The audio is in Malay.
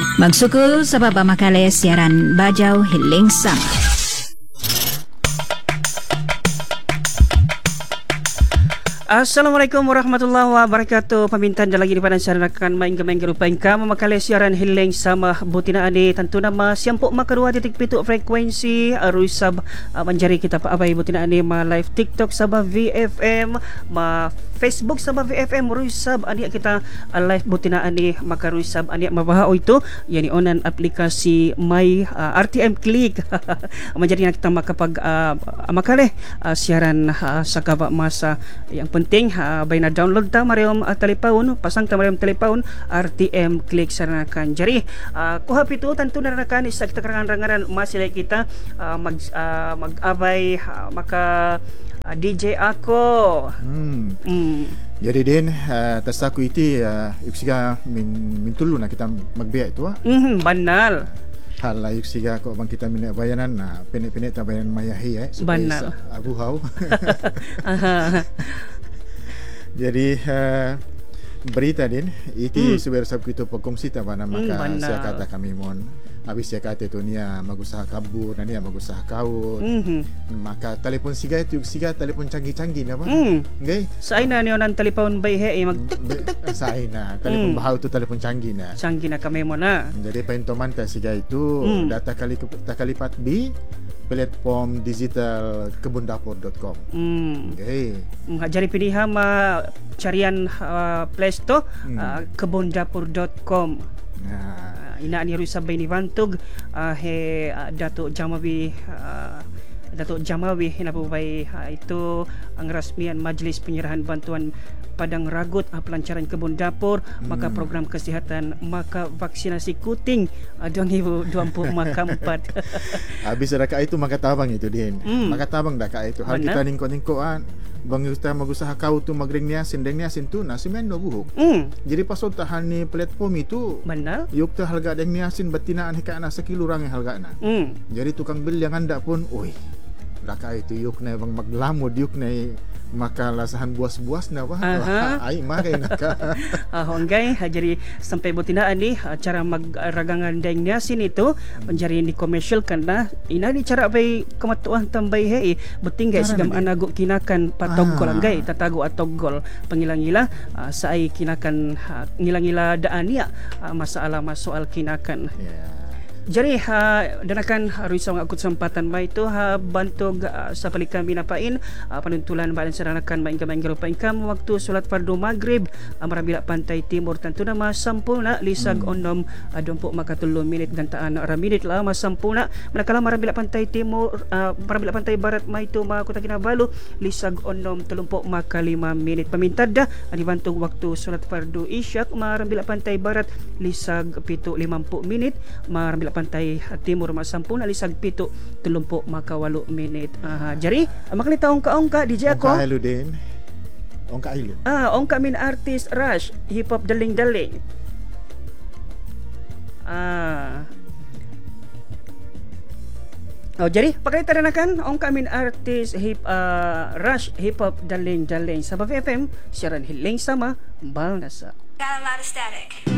Magsukul sa Babamakale siaran Bajaw Hiling Sama. Assalamualaikum warahmatullahi wabarakatuh. Pamintan dah lagi di padan syarakan main rupain ka memakale siaran Hiling Sama butina ani tentu nama siampok maka 2.7 frekuensi rusab menjari kita pa abay butina ani ma live TikTok Sabah VFM, ma Facebook Sabah VFM rusab ani kita live butina ani maka rusab ani mabahao itu yani onan aplikasi My RTM Click menjadi kita makapag makale siaran sakaba masa yang penting bay na download ta mariom telepon pasang ta mariom telepon RTM Click saranakan jari kuha pito tanto naranakan isa kita karangan-rangaran masila kita mag-abay maka DJ ako. Jadi din tas aku iti yuksiga min tulu na kita magbiya ito banal. Hala yuksiga ko bang kita min bayanan na pini-pini ta bayanan mayahi banal. Abuhaw. Jadi berita din iti sebenarnya sab kita pagkongsi ta bana maka siya kata kami mon habis siya kata itu niya magusaha kabur na niya magusaha kaut maka telepon siga itu siga telepon canggih-canggih na ba okay say na niyo nan telepon bay he mag say na telepon bahaw tu telepon canggih na kami mo na jadi paintoman ta siga itu data kalipat bi platform digital kebundapur.com. Okay. Jadi pilihan carian Play Store kebundapur.com. Ina ni rusabay ni Vantog he Dato' Jamawi hinapubay itu ang rasmian Majlis Penyerahan Bantuan Padang Ragut pelancaran kebun dapur maka program kesihatan maka vaksinasi kuting 2024 habis ada itu maka tabang itu din maka tabang dah ka itu hal kita ningko-ningkoan bang kita magusaha kau tu magring niasin tu na simendo buhok jadi pasal tahan ni platform itu benar yuk tu harga deng niasin betinaan hikana sekilo rang harga na jadi tukang beli yang anda pun oi raka itu yuk na bang maglamod yuk na maka lasahan buas-buas na ba ay makay naka honggay jadi sampai butinaan ni cara magragangan deng niasin itu menjadi ni commercial kan na ina ni cara bay kamatuan tambay he beting guys gam anago kinakan patogol gay tatago atogol pangilangila sa ay kinakan ngilangila daan niya masalah soal kinakan Jadi danakan ruisa nga akut sempatan ba ito bantog sa palikam binapain panuntulan balan saranakan maingka-maingka rupain kam waktu salat fardu maghrib marabila pantai timur tantu na masampuna lisag onom 20 makatulo minit gantaan ra minit la masampuna manakala marabila pantai timur marabila pantai barat maito makuta Kinabalu lisag onom 30 maka 5 minit pamintad da ani bantog waktu salat fardu isyak marabila pantai barat lisag 7:50 minit marabila pantai timur masampuna lisag 7:30 maka 8 minit jari makalita ongka DJ ako ongka ilo din ongka ilo ongka min artist Rush hip hop daling-daling jadi pakalita danakan ongka min artist Rush hip hop daling-daling Sabah FM siaran Hiling Sama Balnasa. Got a lot of static.